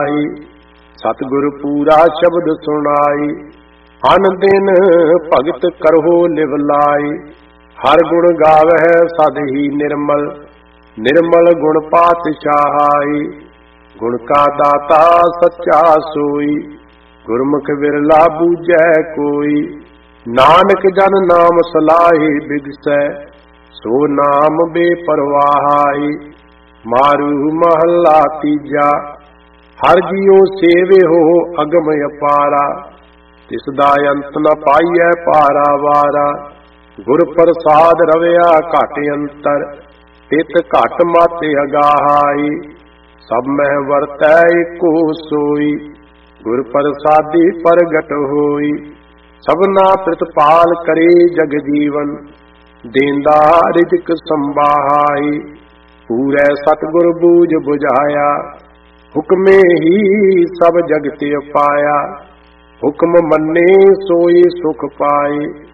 सतगुर पूरा शब्द सुनाई, अन दिन भगत करहो लिव लाई। हर गुण गावह सद ही निर्मल, निर्मल गुण पातशाहाई। गुण का दाता सच्चा सोई, गुरमुख विरला बूझै कोई। नानक जन नाम सलाही बिगसै, सो नाम बेपरवाहाई। मारू महला तीजा, हर जियो सेवे हो अगम अपारा। तिसदा अंत न पाइए पारा वारा। गुर प्रसाद रविया घट अंतर, तित घट माते अगाहाई। सब मह वरतै एको सोई, गुर प्रसादी प्रगट होई। सबना प्रतिपाल करे जग जीवन, देंदा रिजक संबाहाई। पूरै सतगुर बूझ बुझाया, हुक्मे ही सब जगत पाया। हुक्म मन्ने सोई सुख पाए,